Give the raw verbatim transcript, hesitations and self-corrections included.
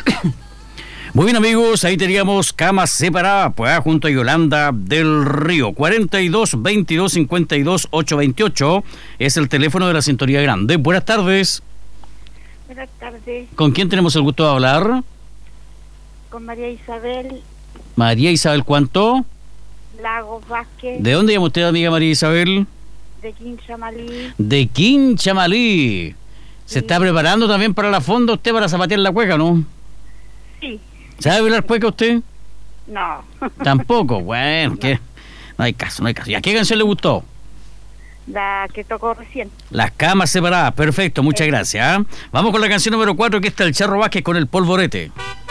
Muy bien, amigos, ahí teníamos Camas Separadas, pues, junto a Yolanda del Río. cuarenta y dos, veintidós, cincuenta y dos, ochocientos veintiocho es el teléfono de la Sintonía Grande. Buenas tardes. Buenas tardes. ¿Con quién tenemos el gusto de hablar? Con María Isabel María Isabel, ¿cuánto? Lagos Vázquez. ¿De dónde llama usted, amiga María Isabel? De Quinchamalí. De Quinchamalí. ¿Se Sí. está preparando también para la fonda usted para zapatear la cueca, no? Sí. ¿Sabe bailar cueca usted? No. Tampoco. Bueno, No. ¿qué? No hay caso, no hay caso. ¿Y a qué canción le gustó? La que tocó recién. Las Camas Separadas. Perfecto, muchas Eh. gracias. ¿ah? Vamos con la canción número cuatro, que está el Charro Vázquez con El Polvorete.